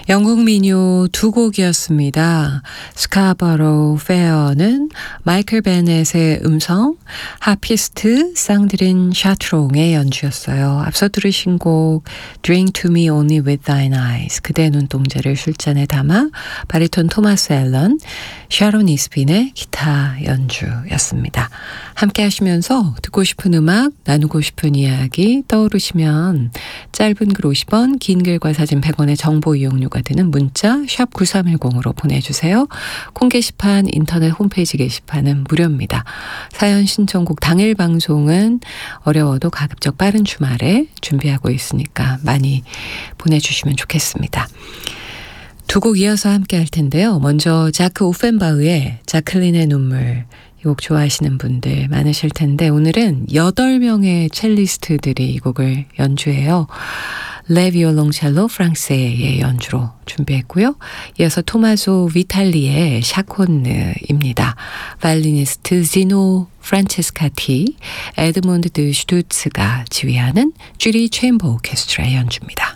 영국 민요 두 곡이었습니다. 스카버로우 페어는 마이클 베넷의 음성, 하피스트 쌍드린 샤트롱의 연주였어요. 앞서 들으신 곡 Drink to me only with thine eyes, 그대 눈동자를 술잔에 담아, 바리톤 토마스 앨런, 샤론 이스빈의 기타 연주였습니다. 함께 하시면서 듣고 싶은 음악, 나누고 싶은 이야기 떠오르시면 짧은 글 50원, 긴 글과 사진 100원의 정보 이용료가 드는 문자 샵 9310으로 보내주세요. 콩 게시판, 인터넷 홈페이지 게시판은 무료입니다. 사연 신청곡 당일 방송은 어려워도 가급적 빠른 주말에 준비하고 있으니까 많이 보내주시면 좋겠습니다. 두 곡 이어서 함께 할 텐데요. 먼저 자크 오펜바흐의 자클린의 눈물, 이 곡 좋아하시는 분들 많으실 텐데 오늘은 8명의 첼리스트들이 이 곡을 연주해요. 레 비올롱첼로 프랑세의 연주로 준비했고요. 이어서 토마소 비탈리의 샤콘느입니다. 바이올리니스트 지노 프란체스카티, 에드몬드 드 슈투츠가 지휘하는 쥐리 챔버 오케스트라의 연주입니다.